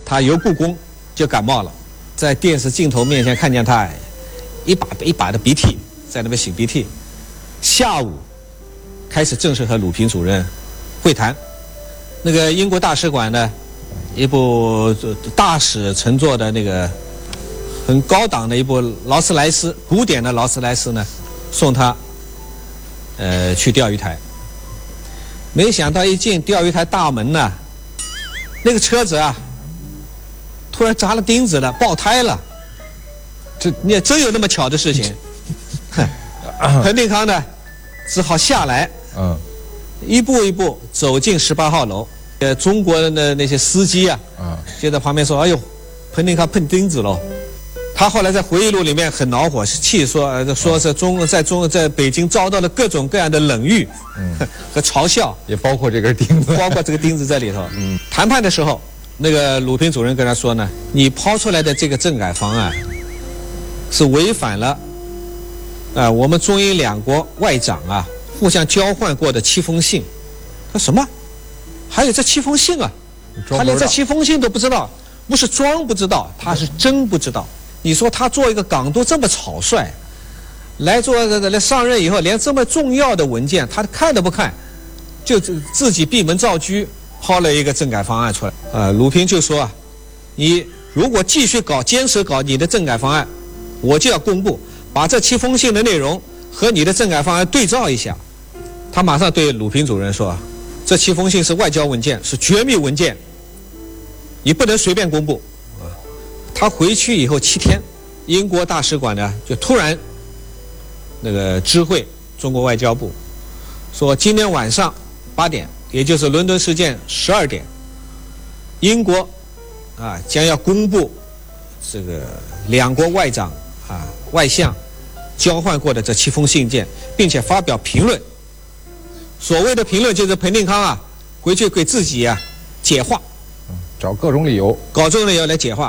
他游故宫就感冒了，在电视镜头面前看见他一把一把的鼻涕在那边擤鼻涕。下午开始正式和鲁平主任会谈。那个英国大使馆呢，一部大使乘坐的那个很高档的一部劳斯莱斯，古典的劳斯莱斯呢，送他去钓鱼台。没想到一进钓鱼台大门呢，那个车子啊突然扎了钉子了，爆胎了。这你也真有那么巧的事情。彭定康呢只好下来，一步一步走进18号楼。中国的那些司机啊，就在旁边说：“哎呦，彭定康碰钉子喽。”他后来在回忆录里面很恼火，气说是在北京遭到了各种各样的冷遇和嘲笑， 也包括这根钉子， 包括这个钉子在里头。谈判的时候，那个鲁平主任跟他说呢：“你抛出来的这个政改方案是违反了我们中英两国外长啊互相交换过的7封信。”他说什么？还有这7封信啊？他连这7封信都不知道，不是装不知道，他是真不知道。你说他做一个港督这么草率，来上任以后，连这么重要的文件他看都不看，就自己闭门造车抛了一个政改方案出来。鲁平就说你如果继续坚持搞你的政改方案，我就要公布，把这7封信的内容和你的政改方案对照一下。他马上对鲁平主任说：“这7封信是外交文件，是绝密文件，你不能随便公布。”他回去以后7天，英国大使馆呢就突然那个知会中国外交部，说今天晚上8点，也就是伦敦时间12点，英国将要公布这个两国外长外相交换过的这7封信件，并且发表评论。所谓的评论就是彭定康回去给自己解话， 找各种理由， 搞这种理由来解话。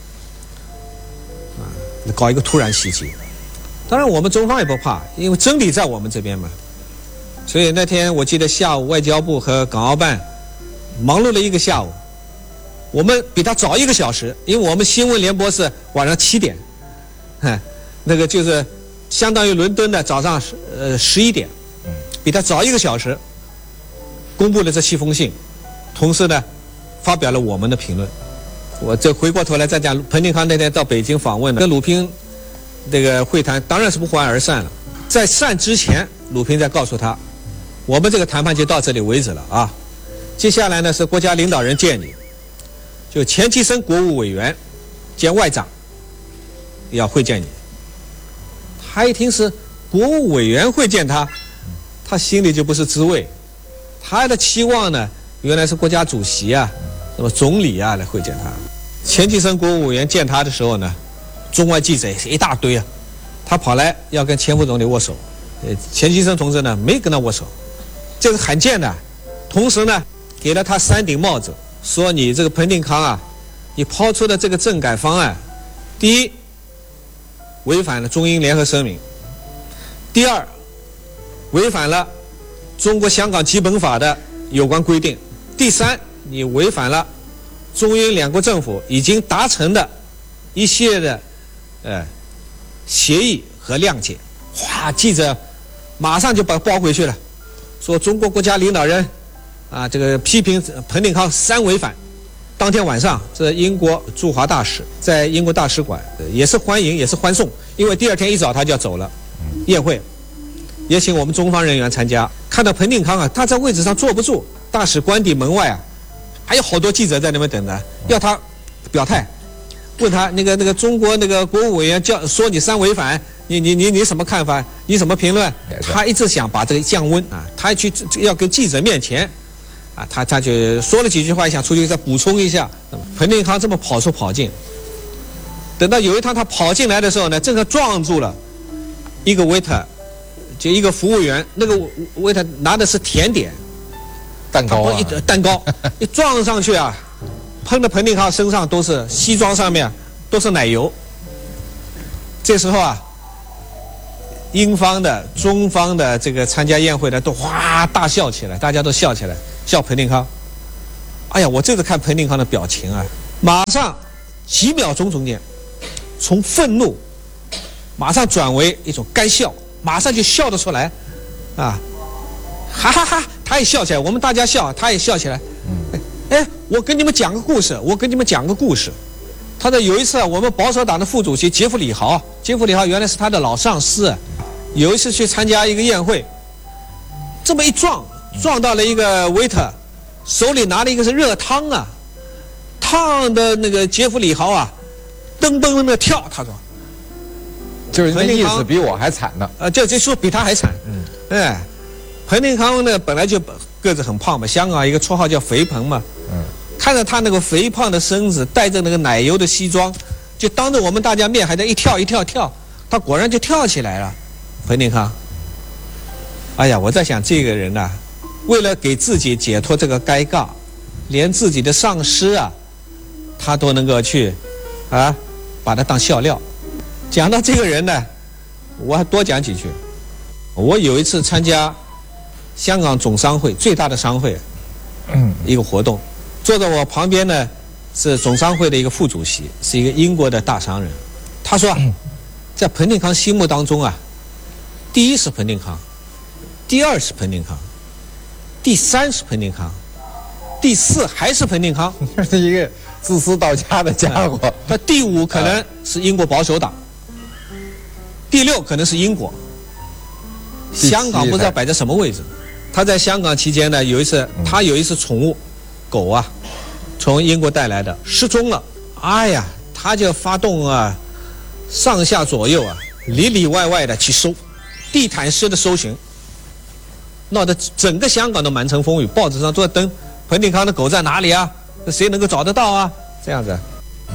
搞一个突然袭击。当然我们中方也不怕，因为真理在我们这边嘛。所以那天我记得下午外交部和港澳办忙碌了1个下午，我们比他早1个小时，因为我们新闻联播是晚上7点，那个就是相当于伦敦的早上11点，比他早1个小时公布了这7封信，同时呢发表了我们的评论。我这回过头来再讲，彭定康那天到北京访问跟鲁平这个会谈当然是不欢而散了。在散之前，鲁平在告诉他，我们这个谈判就到这里为止了接下来呢是国家领导人见你，就钱其琛国务委员兼外长要会见你。他一听是国务委员会见他，他心里就不是滋味。他的期望呢，原来是国家主席那么总理来会见他。钱其琛国务委员见他的时候呢，中外记者一大堆他跑来要跟钱副总理握手，钱其琛同志呢没跟他握手，这是罕见的。同时呢，给了他3顶帽子，说你这个彭定康你抛出的这个政改方案，第一，违反了中英联合声明；第二，违反了中国香港基本法的有关规定；第三，你违反了中英两国政府已经达成的一系列的协议和谅解。记者马上就把包回去了，说中国国家领导人这个批评彭定康3违反。当天晚上，这英国驻华大使在英国大使馆也是欢迎也是欢送，因为第2天一早他就要走了，宴会也请我们中方人员参加。看到彭定康他在位置上坐不住，大使官邸门外还有好多记者在那边等着，要他表态，问他那个中国那个国务委员说你3违反，你什么看法？你什么评论？他一直想把这个降温他要跟记者面前他就说了几句话，想出去再补充一下。彭定康这么跑出跑进，等到有一趟他跑进来的时候呢，正好撞住了一个 waiter， 就一个服务员，那个 waiter 拿的是甜点。蛋糕一撞上去喷的彭定康身上都是，西装上面都是奶油。这时候英方的中方的这个参加宴会的都大笑起来，大家都笑起来，笑彭定康。哎呀，我这次看彭定康的表情马上几秒钟中间，从愤怒马上转为一种干笑，马上就笑得出来，啊，哈哈哈，他也笑起来，我们大家笑，他也笑起来。哎，我跟你们讲个故事，他说有一次我们保守党的副主席杰弗里豪原来是他的老上司，有一次去参加一个宴会，这么一撞到了一个 waiter， 手里拿了一个是热汤啊，烫的那个杰弗里豪啊，噔噔噔的跳，他说， 就是那意思比我还惨呢。 这说比他还惨。哎，彭定康呢本来就个子很胖嘛，香港一个绰号叫肥彭嘛。看着他那个肥胖的身子，带着那个奶油的西装，就当着我们大家面还在一跳，他果然就跳起来了。彭定康，哎呀，我在想这个人呐，为了给自己解脱这个尴尬，连自己的上司啊，他都能够去把他当笑料。讲到这个人呢，我还多讲几句。我有一次参加香港总商会最大的商会，一个活动，坐在我旁边呢是总商会的一个副主席，是一个英国的大商人。他说，在彭定康心目当中啊，第一是彭定康，第二是彭定康，第三是彭定康，第四还是彭定康。 这是一个自私到家的家伙。 他第五可能是英国保守党，第六可能是英国。香港不知道摆在什么位置。他在香港期间呢，他有一次宠物狗啊，从英国带来的失踪了。哎呀，他就发动上下左右里里外外的去搜，地毯式的搜寻，闹得整个香港都满城风雨，报纸上都在登彭定康的狗在哪里啊？谁能够找得到啊？这样子。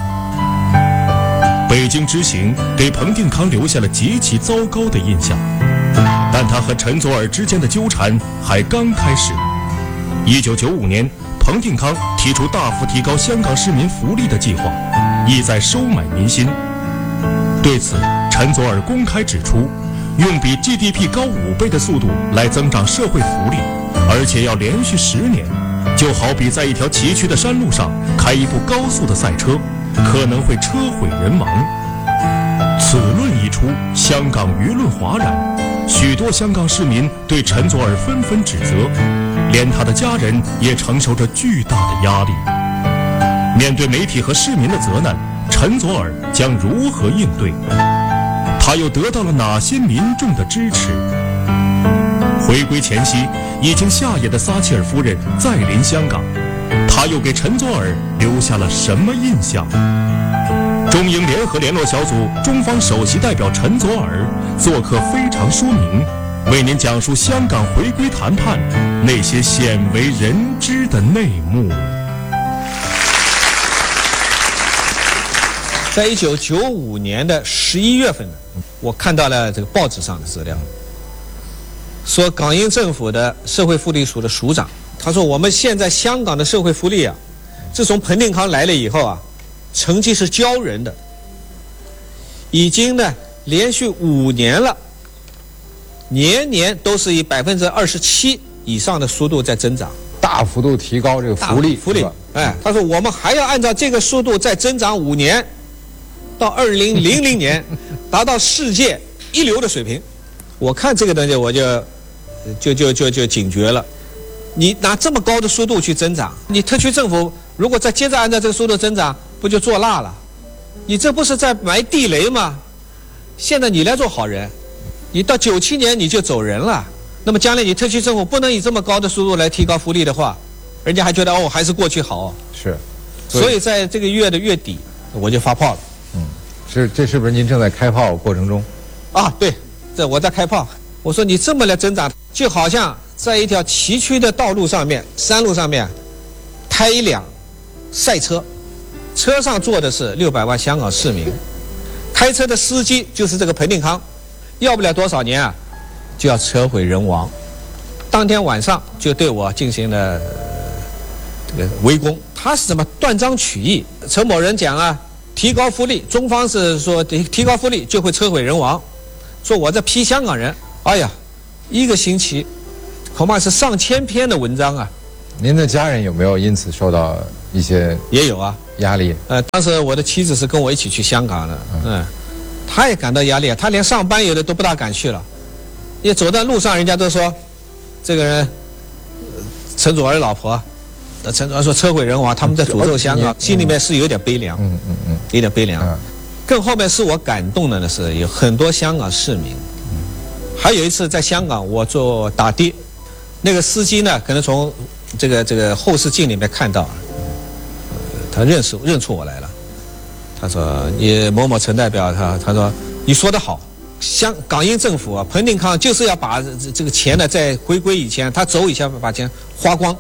北京之行给彭定康留下了极其糟糕的印象，但他和陈佐洱之间的纠缠还刚开始。1995年，彭定康提出大幅提高香港市民福利的计划，意在收买民心。对此，陈佐洱公开指出，用比 GDP 高5倍的速度来增长社会福利，而且要连续10年，就好比在一条崎岖的山路上开一部高速的赛车，可能会车毁人亡。此论一出，香港舆论哗然，许多香港市民对陈佐洱纷纷指责，连他的家人也承受着巨大的压力。面对媒体和市民的责难，陈佐洱将如何应对？他又得到了哪些民众的支持？回归前夕，已经下野的撒切尔夫人再临香港，他又给陈佐洱留下了什么印象？中英联合联络小组中方首席代表陈佐洱做客非常说明，为您讲述香港回归谈判那些鲜为人知的内幕。 在1995年的11月份，我看到了这个报纸上的资料，说港英政府的社会福利署的署长，他说我们现在香港的社会福利啊，自从彭定康来了以后啊，成绩是骄人的，已经呢连续5年了，年年都是以27%以上的速度在增长， 大幅度提高这个福利。 哎，他说我们还要按照这个速度再增长5年，到2000年达到世界一流的水平。我看这个东西我就警觉了，你拿这么高的速度去增长，你特区政府如果再接着按照这个速度增长，不就做辣了？你这不是在埋地雷吗？现在你来做好人，你到97年你就走人了，那么将来你特区政府不能以这么高的速度来提高福利的话，人家还觉得还是过去好。 是， 所以在这个月的月底我就发炮了。 这是不是您正在开炮过程中？ 啊，对，这我在开炮。我说你这么来增长，就好像在一条崎岖的道路上面、山路上面，开一辆赛车，车上坐的是600万香港市民，开车的司机就是这个彭定康，要不了多少年啊，就要车毁人亡。当天晚上就对我进行了这个围攻。他是什么断章取义？陈某人讲啊，提高福利，中方是说提高福利就会车毁人亡，说我在批香港人。哎呀，一个星期恐怕是上千篇的文章啊。 您的家人有没有因此受到一些？ 也有啊， 压力。 当时我的妻子是跟我一起去香港的，她也感到压力，她连上班有的都不大敢去了，因为走在路上人家都说这个人陈佐洱老婆，陈佐洱说车毁人亡，他们在诅咒香港，心里面是有点悲凉，有点悲凉。更后面是我感动的呢，是有很多香港市民。还有一次在香港，我坐打的，那个司机呢，可能从这个后视镜里面看到，他认出我来了。他说：“你某某陈代表，他说你说得好，港英政府啊，彭定康就是要把这个钱呢，在回归以前，他走以前把钱花光。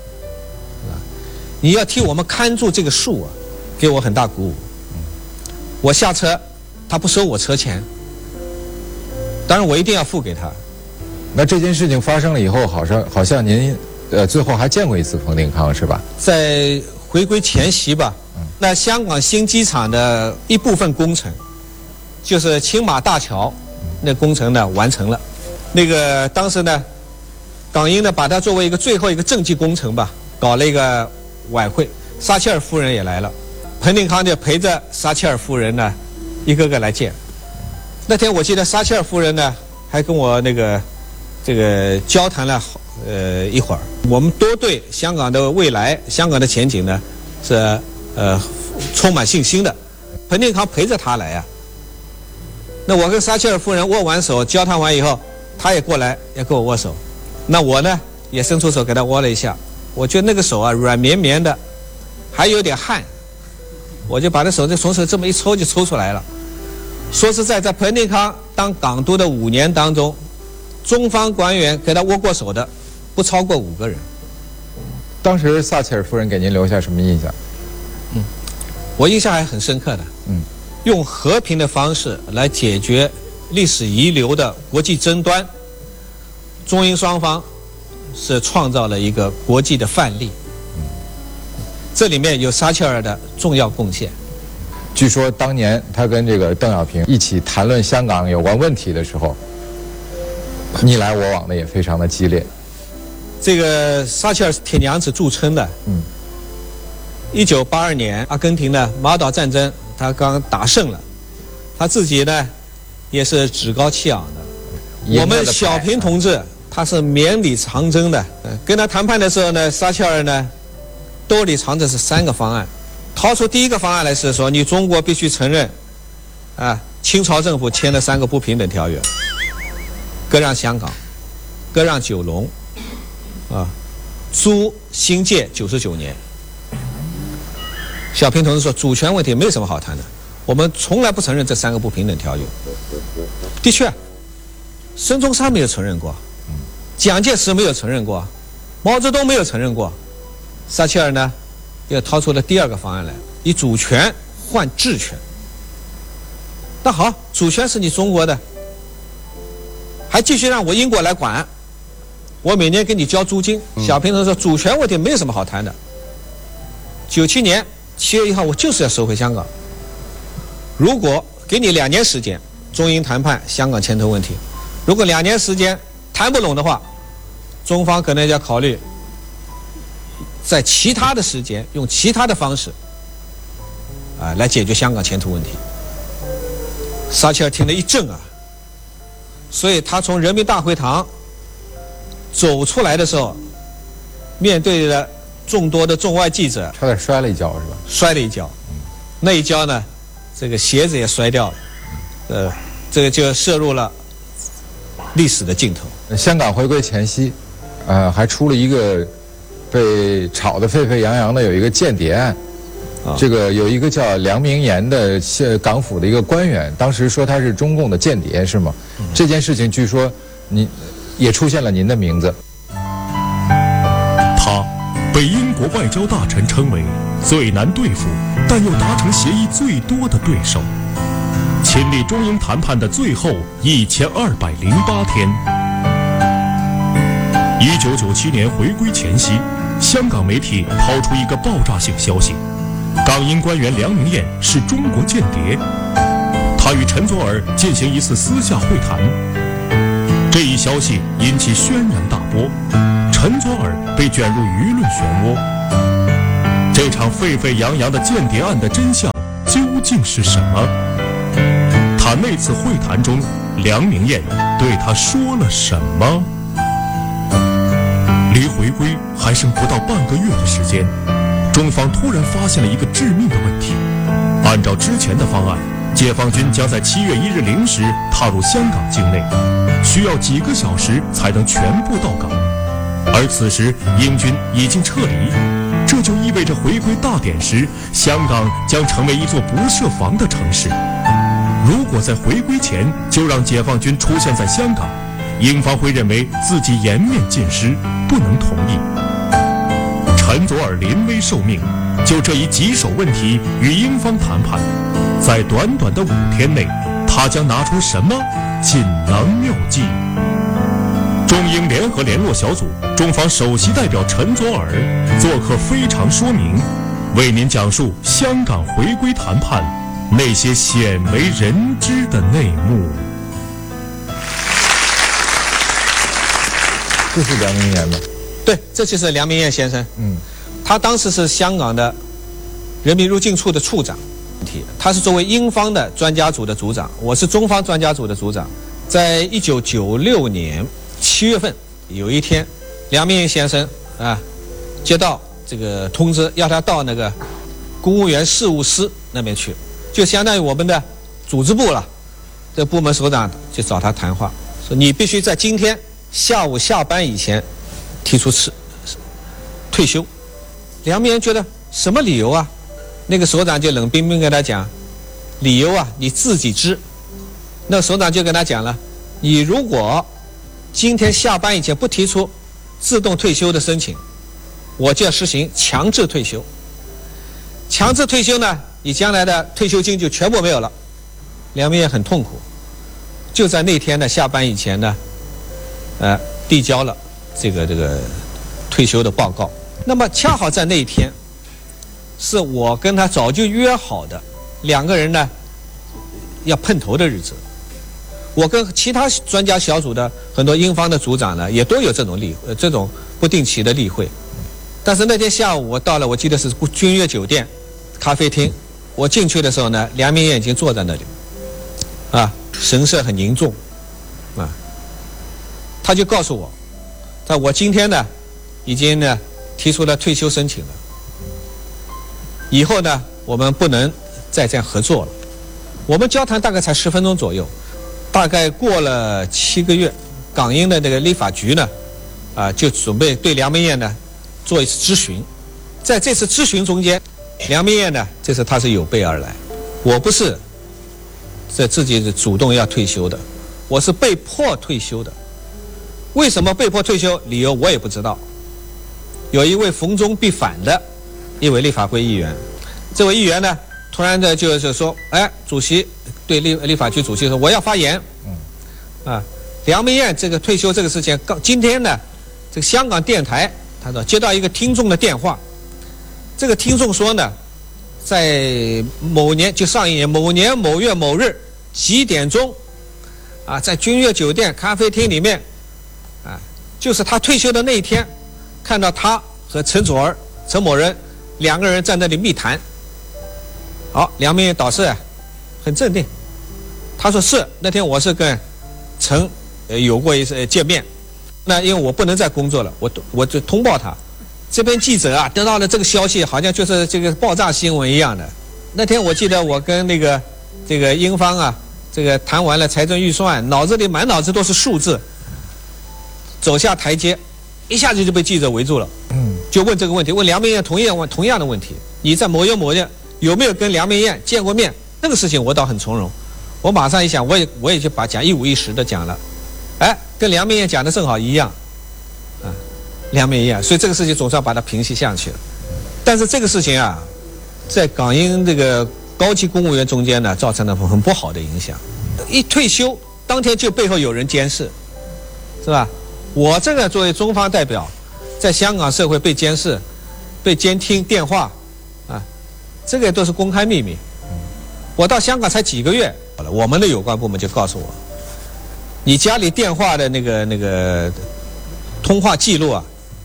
你要替我们看住这个数啊，给我很大鼓舞。我下车，他不收我车钱。”当然，我一定要付给他。 那这件事情发生了以后，好像您最后还见过一次彭定康是吧？ 在回归前夕吧，那香港新机场的一部分工程，就是青马大桥，那工程呢完成了。那个当时呢，港英呢把它作为一个最后一个政绩工程吧，搞了一个晚会，撒切尔夫人也来了，彭定康就陪着撒切尔夫人呢，一个个来见。那天我记得撒切尔夫人呢，还跟我这个交谈了一会儿。我们都对香港的未来、香港的前景呢是充满信心的。彭定康陪着他来啊。那我跟撒切尔夫人握完手，交谈完以后，他也过来要跟我握手。那我呢也伸出手给他握了一下。我觉得那个手啊软绵绵的，还有点汗。我就把那手从手这么一抽就抽出来了。说实在，在彭定康当港督的5年当中，中方官员给他握过手的不超过5个人。 当时撒切尔夫人给您留下什么印象？ 我印象还很深刻的。用和平的方式来解决历史遗留的国际争端，中英双方是创造了一个国际的范例。这里面有撒切尔的重要贡献。 据说当年他跟这个邓小平一起谈论香港有关问题的时候，你来我往的也非常的激烈。 这个撒切尔是铁娘子著称的。1982年阿根廷的马岛战争，他刚打胜了，他自己呢也是趾高气昂的。我们小平同志他是绵里藏针的。跟他谈判的时候呢，撒切尔呢兜里藏着是3个方案。掏出第一个方案来是说，你中国必须承认，清朝政府签了3个不平等条约，割让香港，割让九龙，租新界99年。小平同志说，主权问题没有什么好谈的，我们从来不承认这3个不平等条约。的确，孙中山没有承认过，蒋介石没有承认过，毛泽东没有承认过，撒切尔呢？又掏出了第2个方案来，以主权换治权。那好，主权是你中国的，还继续让我英国来管，我每年给你交租金。小平同志说，主权问题没有什么好谈的。97年7月1号，我就是要收回香港。如果给你2年时间，中英谈判香港前途问题，如果2年时间谈不拢的话，中方可能要考虑在其他的时间用其他的方式来解决香港前途问题。撒切尔听了一震啊，所以他从人民大会堂走出来的时候，面对着众多的中外记者， 差点摔了一跤是吧？ 摔了一跤，那一跤呢，这个鞋子也摔掉了，这个就摄入了历史的尽头。 香港回归前夕，还出了一个被炒得沸沸扬扬的有一个间谍案，这个有一个叫梁明言的港府的一个官员，当时说他是中共的间谍，是吗？这件事情据说您也出现了您的名字。 他被英国外交大臣称为最难对付，但又达成协议最多的对手，亲历中英谈判的最后1208天。1997年回归前夕，香港媒体抛出一个爆炸性消息：港英官员梁明彦是中国间谍，他与陈佐洱进行一次私下会谈。这一消息引起轩然大波，陈佐洱被卷入舆论漩涡。这这场沸沸扬扬的间谍案的真相究竟是什么？他那次会谈中，梁明彦对他说了什么？离回归还剩不到半个月的时间，中方突然发现了一个致命的问题。按照之前的方案，解放军将在7月1日0时踏入香港境内，需要几个小时才能全部到港。而此时英军已经撤离，这就意味着回归大典时，香港将成为一座不设防的城市。如果在回归前就让解放军出现在香港，英方会认为自己颜面尽失，不能同意。陈佐洱临危受命，就这一棘手问题与英方谈判，在短短的5天内，他将拿出什么锦囊妙计？中英联合联络小组中方首席代表陈佐洱做客非常说明，为您讲述香港回归谈判那些鲜为人知的内幕。 这是梁明彦吗？ 对，这就是梁明彦先生。他当时是香港的人民入境处的处长，他是作为英方的专家组的组长，我是中方专家组的组长。在1996年7月份有一天，梁明彦先生接到这个通知，要他到那个公务员事务司那边去，就相当于我们的组织部了。这部门首长就找他谈话，说你必须在今天下午下班以前提出退休。梁明彦觉得什么理由啊？那个首长就冷冰冰跟他讲，理由啊你自己知。那个首长就跟他讲了，你如果今天下班以前不提出自动退休的申请，我就要实行强制退休。强制退休呢，你将来的退休金就全部没有了。梁明彦很痛苦，就在那天的下班以前呢，递交了这个退休的报告。那么恰好在那一天，是我跟他早就约好的2个人呢要碰头的日子。我跟其他专家小组的很多英方的组长呢，也都有这种不定期的例会。但是那天下午我到了，我记得是君悦酒店咖啡厅，我进去的时候呢，梁明彦已经坐在那里，神色很凝重，他就告诉我，我今天呢已经呢提出了退休申请了，以后呢我们不能再这样合作了。我们交谈大概才10分钟左右，大概过了7个月，港英的这个立法局呢就准备对梁明彦呢做一次咨询。在这次咨询中间，梁明彦呢这次他是有备而来，我不是在自己主动要退休的，我是被迫退休的。为什么被迫退休？理由我也不知道。有一位逢中必反的一位立法会议员，这位议员呢突然的就是说，主席对立法局主席说，我要发言。梁明彦这个退休这个事情，今天呢这个香港电台他说接到一个听众的电话，这个听众说呢，在某年就上一年某年某月某日几点钟在君悦酒店咖啡厅里面就是他退休的那一天，看到他和陈佐洱、陈某人2个人在那里密谈。好，梁明彦导师很镇定，他说是那天我是跟陈有过一次见面，那因为我不能再工作了，我就通报他。这边记者得到了这个消息，好像就是这个爆炸新闻一样的。那天我记得我跟这个英方这个谈完了财政预算，脑子里满脑子都是数字，走下台阶，一下子就被记者围住了，就问这个问题，问梁明彦同样的问题，你在某月某日有没有跟梁明彦见过面？那个事情我倒很从容，我马上一想，我也就把讲一五一十的讲了，跟梁明彦讲的正好一样，梁明彦，所以这个事情总算把它平息下去了。但是这个事情在港英这个高级公务员中间呢，造成了很不好的影响。一退休当天就背后有人监视，是吧？我这个作为中方代表，在香港社会被监视、被监听电话，这个都是公开秘密。我到香港才几个月，我们的有关部门就告诉我，你家里电话的那个通话记录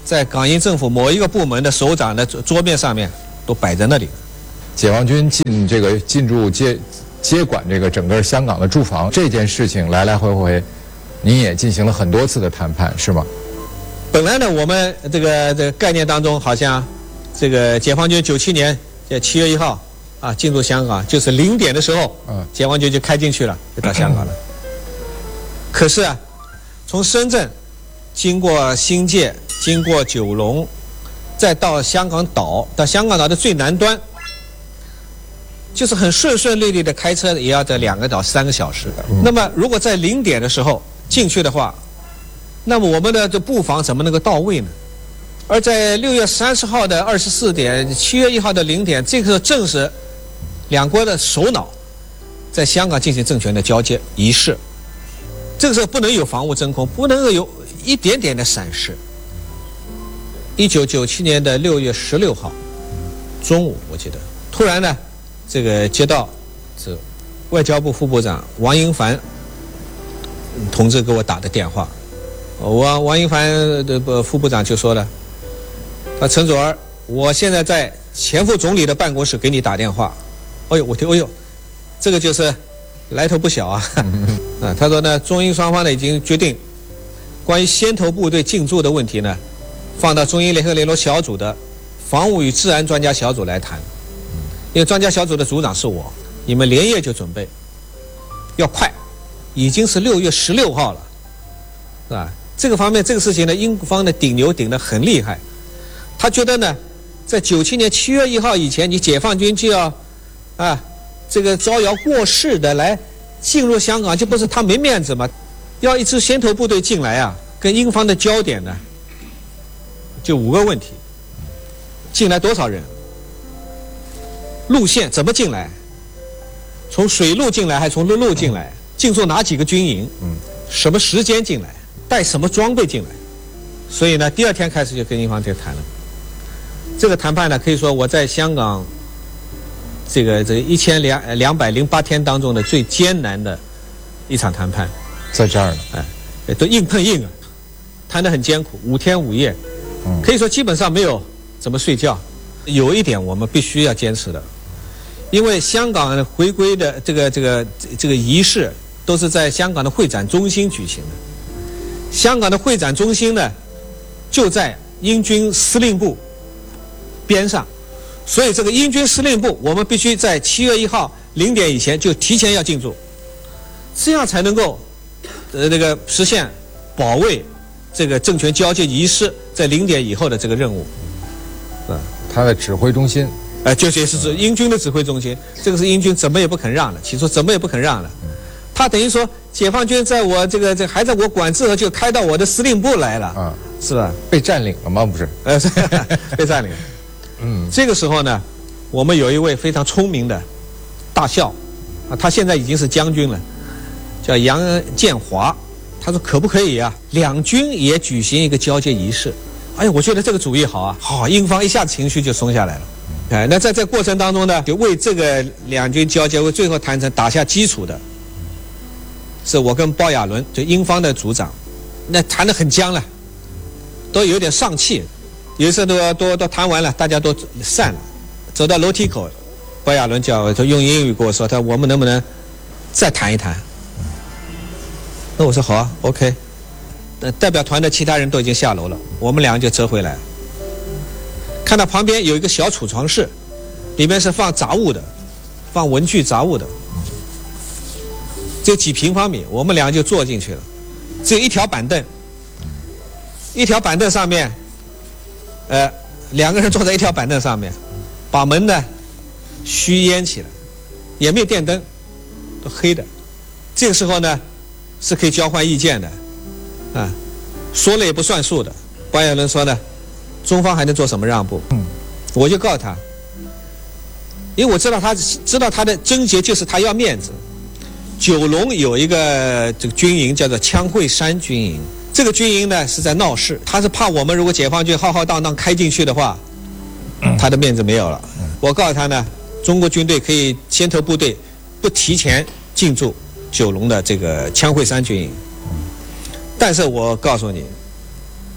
在港英政府某一个部门的首长的桌面上面都摆在那里。 解放军进驻接管这个整个香港的驻防这件事情来来回回，您也进行了很多次的谈判，是吗？ 本来呢，我们这个概念当中，好像这个解放军97年7月1号啊进入香港，就是0点的时候，解放军就开进去了，就到香港了。可是啊，从深圳经过新界，经过九龙，再到香港岛，到香港岛的最南端，就是很顺利的开车也要在2个到3个小时。那么如果在0点的时候进去的话，那么我们的这布防怎么能够到位呢？而在6月30号的24点，7月1号的0点，这个正是两国的首脑在香港进行政权的交接仪式。这个时候不能有防务真空，不能够有一点点的闪失。1997年的6月16号中午，我记得突然呢，这个接到这外交部副部长王英凡同志给我打的电话。王英凡的副部长就说了，他陈佐洱，我现在在前副总理的办公室给你打电话。哎呦，我听，哎呦，这个就是来头不小啊。他说呢，中英双方呢已经决定，关于先头部队进驻的问题呢，放到中英联合联络小组的防务与治安专家小组来谈。因为专家小组的组长是我，你们连夜就准备，要快，已经是6月16号了，是吧？这个方面，这个事情呢，英方的顶牛顶得很厉害。他觉得呢，在97年7月1号以前，你解放军就要这个招摇过市的来进入香港，就不是他没面子吗？要一支先头部队进来啊，跟英方的焦点呢，就5个问题：进来多少人？路线怎么进来？从水路进来还是从陆路进来？进驻哪几个军营？什么时间进来？带什么装备进来？所以呢，第2天开始就跟英方就谈了。这个谈判呢，可以说我在香港这个1208天当中的最艰难的一场谈判， 在这儿呢， 都硬碰硬啊，谈得很艰苦，5天5夜，可以说基本上没有怎么睡觉。有一点我们必须要坚持的，因为香港回归的这个仪式都是在香港的会展中心举行的。香港的会展中心呢，就在英军司令部边上，所以这个英军司令部我们必须在7月1号0点以前就提前要进驻，这样才能够实现保卫这个政权交接仪式在0点以后的这个任务。 他的指挥中心， 就是指英军的指挥中心，这个是英军怎么也不肯让的，起初怎么也不肯让的。他等于说，解放军在我这还在我管制，就开到我的司令部来了，是吧？ 被占领了吗？不是， 被占领。这个时候呢，我们有一位非常聪明的大校，他现在已经是将军了，叫杨建华。他说可不可以啊，两军也举行一个交接仪式？哎呀，我觉得这个主意好啊，好，英方一下子情绪就松下来了。那在这过程当中呢，就为这个两军交接为最后谈成打下基础的，是我跟包亚伦，就英方的组长，那谈得很僵了，都有点丧气。有一次都谈完了，大家都散了，走到楼梯口，包亚伦就用英语跟我说，他说我们能不能再谈一谈？那我说好啊 ，OK。代表团的其他人都已经下楼了，我们两个就折回来，看到旁边有一个小储藏室，里面是放杂物的，放文具杂物的，只有几平方米，我们两个就坐进去了，只有一条板凳，一条板凳上面两个人坐在一条板凳上面，把门呢虚掩起来，也没有电灯，都黑的。这个时候呢是可以交换意见的说了也不算数的。包亚伦说呢，中方还能做什么让步？我就告诉他，因为我知道他的症结就是他要面子。九龙有一个这个军营叫做枪会山军营，这个军营呢是在闹市，他是怕我们如果解放军浩浩荡荡开进去的话，他的面子没有了。我告诉他呢，中国军队可以先头部队不提前进驻九龙的这个枪会山军营。但是我告诉你，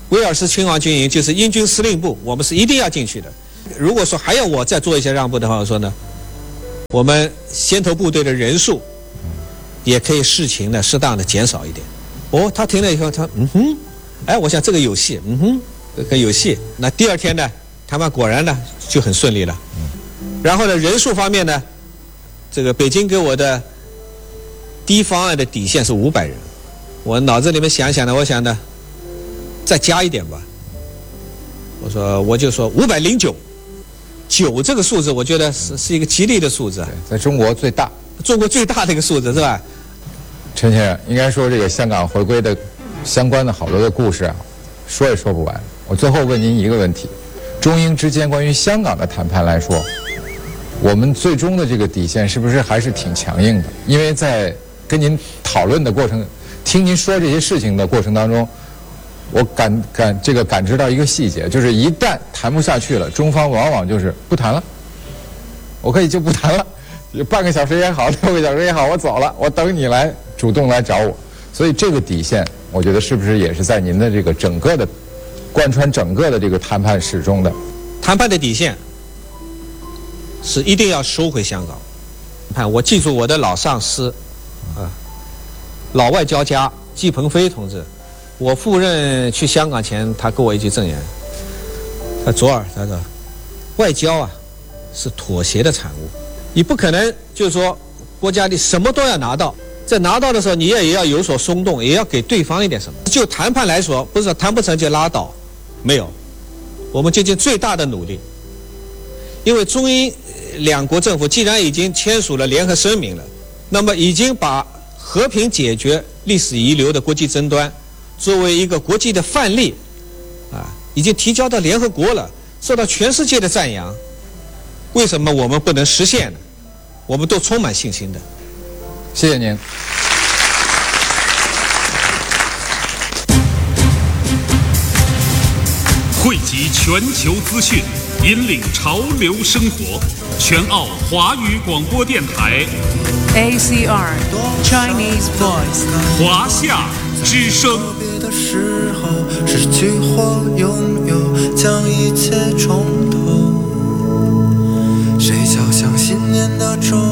威尔士亲王军营就是英军司令部，我们是一定要进去的。如果说还要我再做一些让步的话，我说呢，我们先头部队的人数也可以视情的适当的减少一点。哦，他听了以后，他哎，我想这个有戏，这个有戏。那第二天呢，谈判果然呢就很顺利了。然后呢，人数方面呢，这个北京给我的第一方案的底线是500人，我脑子里面想想呢，我想呢再加一点吧。我就说509，9这个数字，我觉得是一个吉利的数字， 在中国最大的一个数字是吧？ 陈先生，应该说这个香港回归的相关的好多的故事啊，说也说不完。我最后问您一个问题：中英之间关于香港的谈判来说，我们最终的这个底线是不是还是挺强硬的？因为在跟您讨论的过程，听您说这些事情的过程当中，我感知到一个细节，就是一旦谈不下去了，中方往往就是不谈了，我可以就不谈了，半个小时也好，6个小时也好，我走了，我等你来主动来找我。所以这个底线，我觉得是不是也是在您的这个整个的贯穿整个的这个谈判史中的？ 谈判的底线是一定要收回香港。看，我记住我的老上司老外交家季鹏飞同志，我赴任去香港前，他给我一句赠言，左耳，他说外交啊是妥协的产物，你不可能就是说国家你什么都要拿到，在拿到的时候你也要有所松动，也要给对方一点什么。就谈判来说，不是说谈不成就拉倒，没有，我们尽尽最大的努力。因为中英两国政府既然已经签署了联合声明了，那么已经把和平解决历史遗留的国际争端作为一个国际的范例已经提交到联合国了，受到全世界的赞扬。为什么我们不能实现呢？我们都充满信心的。 谢谢您。 汇集全球资讯，引领潮流生活。全澳华语广播电台 ACR Chinese Voice 华夏之声。 的时候，失去或拥有，将一切重头。谁敲响新年的钟？